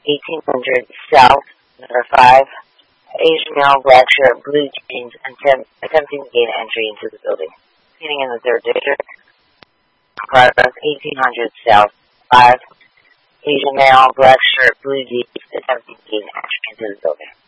1800 South, number 5. Asian male, black shirt, blue jeans, attempting to gain entry into the building. Meeting in the 3rd district. Progress 1800 South, 5. Asian male, black shirt, blue jeans, attempting to gain entry into the building.